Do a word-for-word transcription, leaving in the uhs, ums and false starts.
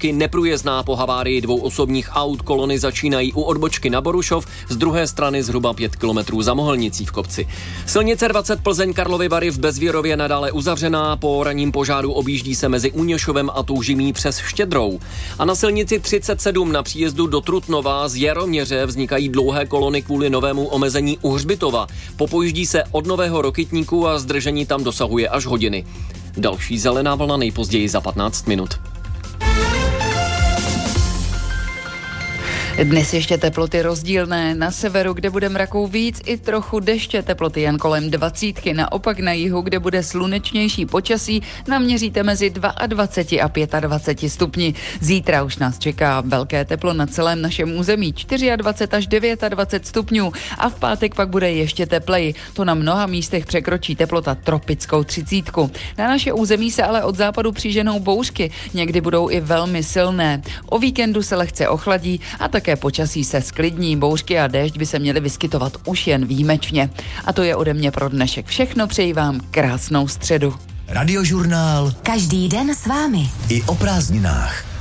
dálničky neprůjezdná po havárii dvou osobních aut. Kolony začínají u odbočky na Borušov, z druhé strany zhruba pět kilometrů za Mohelnicí v kopci. Silnice dvacet Plzeň Karlovy Vary v Bezvěrově nadále uzavřená, po ranním požáru objíždí se mezi Úněšovem a Toužimí přes Štědrou. A na silnici třicet sedm na příjezdu do Trutnova z Jaroměře vznikají dlouhé kolony kvůli novému omezení u Hřbitova. Popojíždí se od Nového Rokytníku a zdržení tam dosahuje až hodiny. Další zelená vlna nejpozději za patnáct minut. Dnes ještě teploty rozdílné. Na severu, kde bude mraků víc, i trochu deště, teploty jen kolem dvacítky. Naopak na jihu, kde bude slunečnější počasí, naměříte mezi dvacet dva a dvacet pět stupni. Zítra už nás čeká velké teplo na celém našem území, dvacet čtyři až dvacet devět stupňů. A v pátek pak bude ještě tepleji. To na mnoha místech překročí teplota tropickou třicítku. Na naše území se ale od západu přiženou bouřky. Někdy budou i velmi silné. O víkendu se lehce ochladí a tak také počasí se sklidní, bouřky a déšť by se měly vyskytovat už jen výjimečně. A to je ode mě pro dnešek všechno, přeji vám krásnou středu. Radiožurnál. Každý den s vámi. I o prázdninách.